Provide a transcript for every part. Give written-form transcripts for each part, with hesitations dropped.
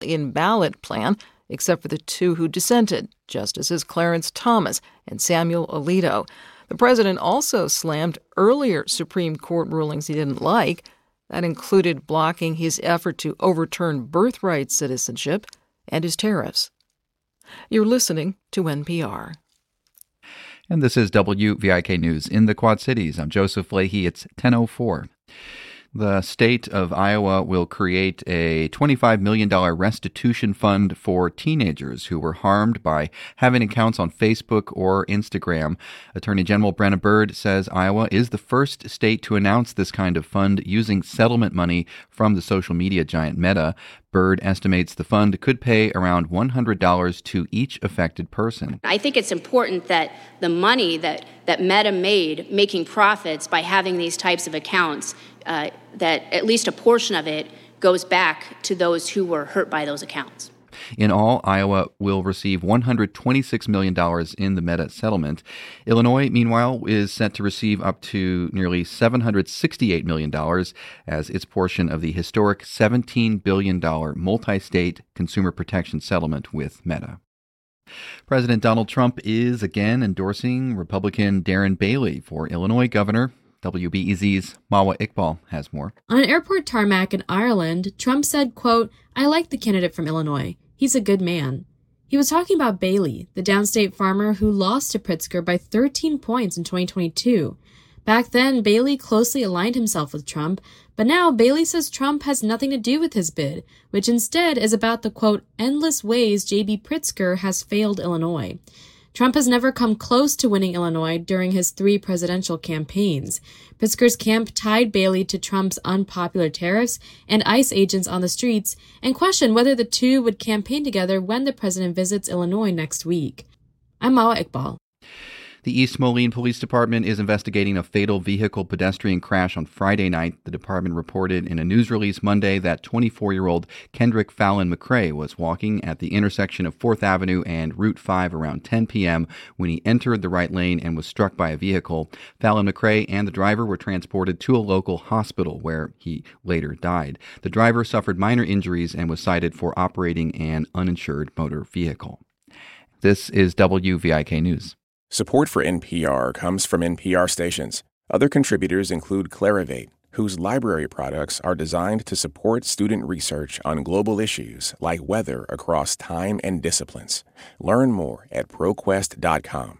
in-ballot plan, except for the two who dissented, Justices Clarence Thomas and Samuel Alito. The president also slammed earlier Supreme Court rulings he didn't like. That included blocking his effort to overturn birthright citizenship and his tariffs. You're listening to NPR. And this is WVIK News in the Quad Cities. I'm Joseph Leahy. It's 10:04. The state of Iowa will create a $25 million restitution fund for teenagers who were harmed by having accounts on Facebook or Instagram. Attorney General Brenna Bird says Iowa is the first state to announce this kind of fund using settlement money from the social media giant Meta. Bird estimates the fund could pay around $100 to each affected person. I think it's important that the money that Meta made making profits by having these types of accounts, that at least a portion of it goes back to those who were hurt by those accounts. In all, Iowa will receive $126 million in the Meta settlement. Illinois, meanwhile, is set to receive up to nearly $768 million as its portion of the historic $17 billion multi-state consumer protection settlement with Meta. President Donald Trump is again endorsing Republican Darren Bailey for Illinois governor. WBEZ's Mawa Iqbal has more. On an airport tarmac in Ireland, Trump said, quote, "I like the candidate from Illinois. He's a good man." He was talking about Bailey, the downstate farmer who lost to Pritzker by 13 points in 2022. Back then, Bailey closely aligned himself with Trump, but now Bailey says Trump has nothing to do with his bid, which instead is about the, quote, "endless ways J.B. Pritzker has failed Illinois." Trump has never come close to winning Illinois during his 3 presidential campaigns. Pritzker's camp tied Bailey to Trump's unpopular tariffs and ICE agents on the streets and questioned whether the two would campaign together when the president visits Illinois next week. I'm Mawa Iqbal. The East Moline Police Department is investigating a fatal vehicle pedestrian crash on Friday night. The department reported in a news release Monday that 24-year-old Kendrick Fallon McCrae was walking at the intersection of 4th Avenue and Route 5 around 10 p.m. when he entered the right lane and was struck by a vehicle. Fallon McCrae and the driver were transported to a local hospital where he later died. The driver suffered minor injuries and was cited for operating an uninsured motor vehicle. This is WVIK News. Support for NPR comes from NPR stations. Other contributors include Clarivate, whose library products are designed to support student research on global issues like weather across time and disciplines. Learn more at ProQuest.com.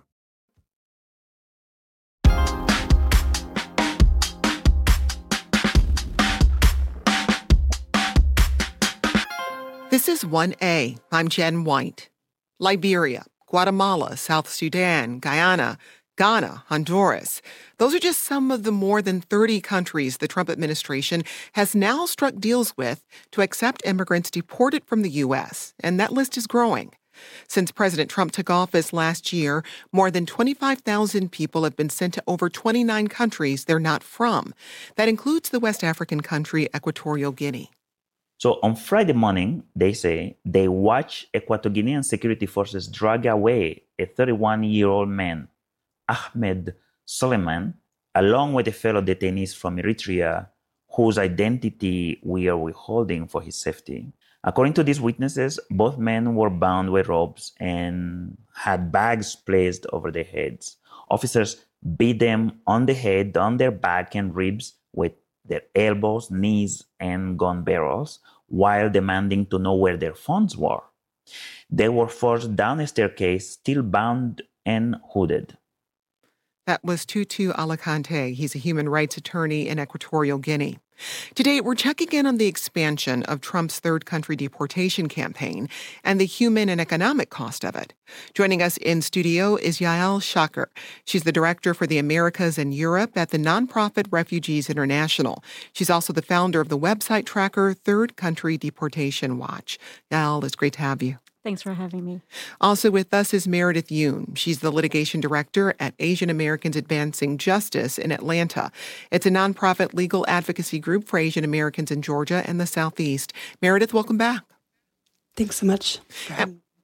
This is 1A. I'm Jen White. Liberia, Guatemala, South Sudan, Guyana, Ghana, Honduras. Those are just some of the more than 30 countries the Trump administration has now struck deals with to accept immigrants deported from the U.S., and that list is growing. Since President Trump took office last year, more than 25,000 people have been sent to over 29 countries they're not from. That includes the West African country Equatorial Guinea. So on Friday morning, they say they watched Equatorial Guinean security forces drag away a 31-year-old man, Ahmed Suleiman, along with a fellow detainees from Eritrea, whose identity we are withholding for his safety. According to these witnesses, both men were bound with ropes and had bags placed over their heads. Officers beat them on the head, on their back and ribs with their elbows, knees, and gun barrels, while demanding to know where their phones were. They were forced down a staircase, still bound and hooded. That was Tutu Alicante. He's a human rights attorney in Equatorial Guinea. Today, we're checking in on the expansion of Trump's third country deportation campaign and the human and economic cost of it. Joining us in studio is Yael Shaker. She's the director for the Americas and Europe at the nonprofit Refugees International. She's also the founder of the website tracker Third Country Deportation Watch. Yael, it's great to have you. Thanks for having me. Also with us is Meredith Yoon. She's the litigation director at Asian Americans Advancing Justice in Atlanta. It's a nonprofit legal advocacy group for Asian Americans in Georgia and the Southeast. Meredith, welcome back. Thanks so much.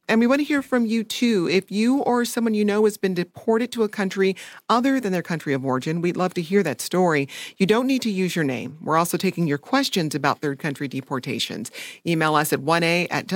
And we want to hear from you, too. If you or someone you know has been deported to a country other than their country of origin, we'd love to hear that story. You don't need to use your name. We're also taking your questions about third country deportations. Email us at 1a@